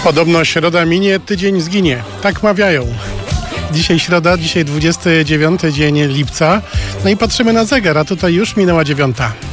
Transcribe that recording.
Podobno środa minie, tydzień zginie. Tak mawiają. Dzisiaj środa, dzisiaj 29 dzień lipca. No i patrzymy na zegar, a tutaj już minęła 9.